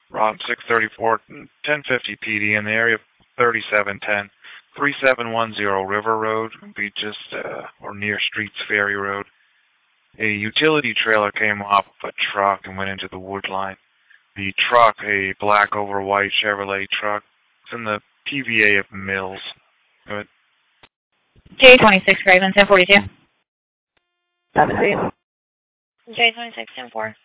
Ron 634, 1050 PD in the area of 3710, 3710 River Road, be just or near Streets Ferry Road. A utility trailer came off of a truck and went into the wood line. The truck, a black over white Chevrolet truck, it's in the PVA of Mills. Good. J26 Craven 1042. 17. J26 10-4.